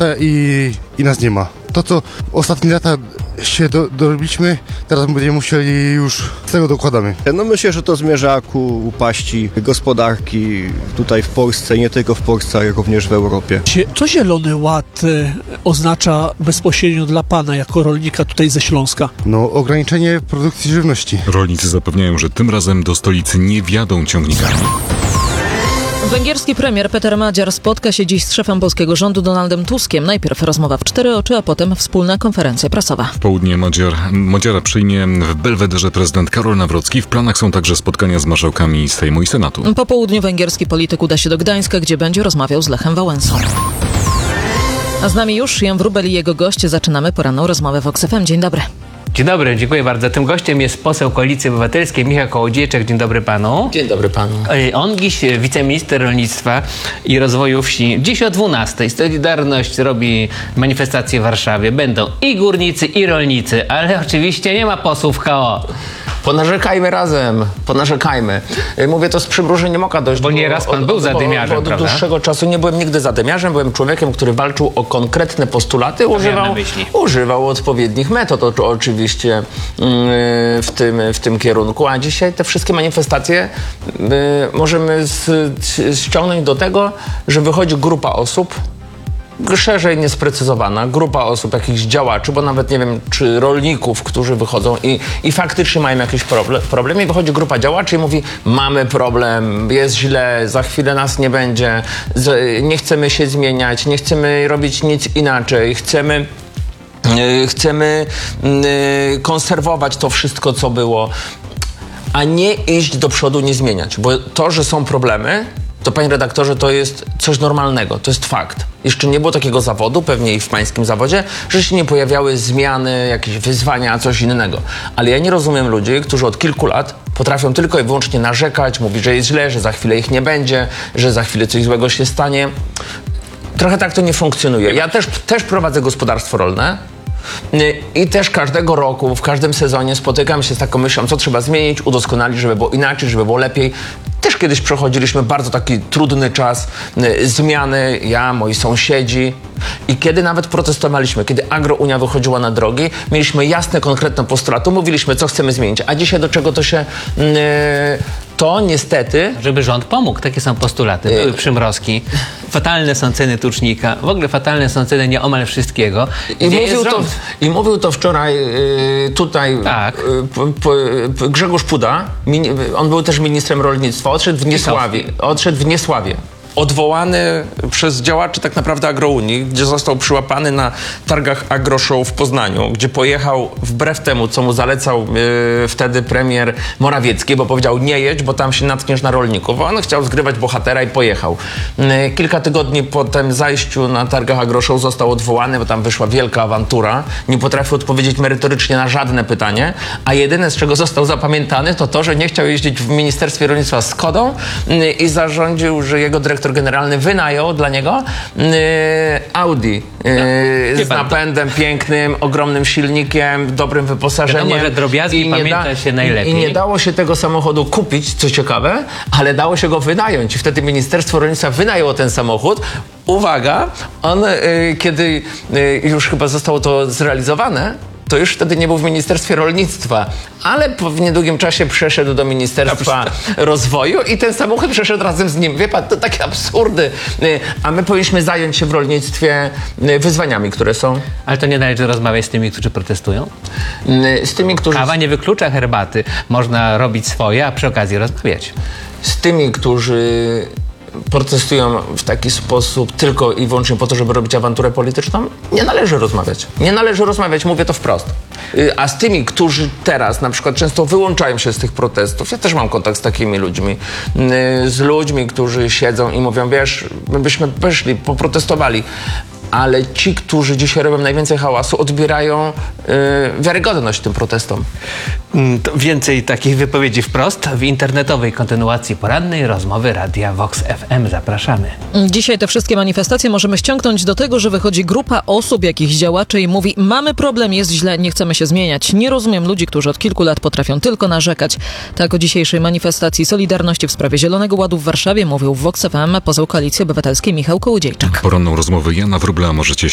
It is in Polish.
lata i nas nie ma. To, co ostatnie lata się dorobiliśmy, teraz będziemy musieli już z tego dokładamy. No myślę, że to zmierza ku upaści gospodarki tutaj w Polsce, nie tylko w Polsce, ale również w Europie. Co Zielony Ład oznacza bezpośrednio dla pana jako rolnika tutaj ze Śląska? No, ograniczenie produkcji żywności. Rolnicy zapewniają, że tym razem do stolicy nie wjadą ciągnikami. Węgierski premier Peter Magyar spotka się dziś z szefem polskiego rządu Donaldem Tuskiem. Najpierw rozmowa w 4 oczy, a potem wspólna konferencja prasowa. W południe Magyara przyjmie w Belwederze prezydent Karol Nawrocki. W planach są także spotkania z marszałkami Sejmu i Senatu. Po południu węgierski polityk uda się do Gdańska, gdzie będzie rozmawiał z Lechem Wałęsą. A z nami już Jan Wróbel i jego goście. Zaczynamy poranną rozmowę w Vox FM. Dzień dobry. Dzień dobry, dziękuję bardzo. Tym gościem jest poseł Koalicji Obywatelskiej Michał Kołodziejczak. Dzień dobry panu. Dzień dobry panu. On dziś wiceminister rolnictwa i rozwoju wsi. Dziś o 12:00 Solidarność robi manifestację w Warszawie. Będą i górnicy, i rolnicy, ale oczywiście nie ma posłów KO. Ponarzekajmy razem, ponarzekajmy. Mówię to z przymrużeniem oka dość. Bo nieraz pan był zadymiarzem, od prawda? dłuższego czasu nie byłem nigdy zadymiarzem, byłem człowiekiem, który walczył o konkretne postulaty, używał odpowiednich metod oczywiście w tym kierunku, a dzisiaj te wszystkie manifestacje możemy ściągnąć do tego, że wychodzi grupa osób, szerzej niesprecyzowana, grupa osób, jakichś działaczy, bo nawet nie wiem, czy rolników, którzy wychodzą i faktycznie mają jakiś problem i wychodzi grupa działaczy i mówi, mamy problem, jest źle, za chwilę nas nie będzie, nie chcemy się zmieniać, nie chcemy robić nic inaczej, chcemy konserwować to wszystko, co było, a nie iść do przodu, nie zmieniać, bo to, że są problemy, to panie redaktorze, to jest coś normalnego, to jest fakt. Jeszcze nie było takiego zawodu, pewnie i w pańskim zawodzie, że się nie pojawiały zmiany, jakieś wyzwania, coś innego. Ale ja nie rozumiem ludzi, którzy od kilku lat potrafią tylko i wyłącznie narzekać, mówić, że jest źle, że za chwilę ich nie będzie, że za chwilę coś złego się stanie. Trochę tak to nie funkcjonuje. Ja też prowadzę gospodarstwo rolne. I też każdego roku, w każdym sezonie spotykam się z taką myślą, co trzeba zmienić, udoskonalić, żeby było inaczej, żeby było lepiej. Też kiedyś przechodziliśmy bardzo taki trudny czas zmiany, ja, moi sąsiedzi. I kiedy nawet protestowaliśmy, kiedy Agrounia wychodziła na drogi, mieliśmy jasne, konkretne postulaty, mówiliśmy, co chcemy zmienić. A dzisiaj do czego to się... To niestety... Żeby rząd pomógł, takie są postulaty. Były przymrozki, fatalne są ceny tucznika, w ogóle fatalne są ceny nieomal wszystkiego. I mówił to wczoraj tutaj tak. Grzegorz Puda, on był też ministrem rolnictwa, odszedł w niesławie. Odwołany przez działaczy tak naprawdę Agrounii, gdzie został przyłapany na targach AgroShow w Poznaniu, gdzie pojechał wbrew temu, co mu zalecał wtedy premier Morawiecki, bo powiedział, nie jedź, bo tam się natkniesz na rolników. On chciał zgrywać bohatera i pojechał. Kilka tygodni po tym zajściu na targach AgroShow został odwołany, bo tam wyszła wielka awantura. Nie potrafił odpowiedzieć merytorycznie na żadne pytanie, a jedyne, z czego został zapamiętany, to, że nie chciał jeździć w Ministerstwie Rolnictwa z Kodą i zarządził, że jego dyrektor generalny wynajął dla niego Audi z napędem pięknym, ogromnym silnikiem, dobrym wyposażeniem. Wiadomo, że drobiazgi pamięta się najlepiej. I nie dało się tego samochodu kupić, co ciekawe, ale dało się go wynająć. I wtedy Ministerstwo Rolnictwa wynajęło ten samochód. Uwaga, on kiedy już chyba zostało to zrealizowane, to już wtedy nie był w Ministerstwie Rolnictwa, ale w niedługim czasie przeszedł do Ministerstwa Rozwoju i ten samochód przeszedł razem z nim. Wie pan, to takie absurdy. A my powinniśmy zająć się w rolnictwie wyzwaniami, które są. Ale to nie należy rozmawiać z tymi, którzy protestują? Z tymi, którzy... Kawa nie wyklucza herbaty. Można robić swoje, a przy okazji rozmawiać. Z tymi, którzy protestują w taki sposób tylko i wyłącznie po to, żeby robić awanturę polityczną, nie należy rozmawiać. Nie należy rozmawiać, mówię to wprost. A z tymi, którzy teraz na przykład często wyłączają się z tych protestów, ja też mam kontakt z takimi ludźmi, z ludźmi, którzy siedzą i mówią, wiesz, my byśmy wyszli, poprotestowali, ale ci, którzy dzisiaj robią najwięcej hałasu, odbierają wiarygodność tym protestom. Więcej takich wypowiedzi wprost w internetowej kontynuacji porannej rozmowy Radia Vox FM. Zapraszamy. Dzisiaj te wszystkie manifestacje możemy ściągnąć do tego, że wychodzi grupa osób, jakichś działaczy i mówi, mamy problem, jest źle, nie chcemy się zmieniać. Nie rozumiem ludzi, którzy od kilku lat potrafią tylko narzekać. Tak o dzisiejszej manifestacji Solidarności w sprawie Zielonego Ładu w Warszawie mówił w Vox FM poseł Koalicji Obywatelskiej Michał Kołodziejczak. Poranną rozmowę Jana Wróbla możecie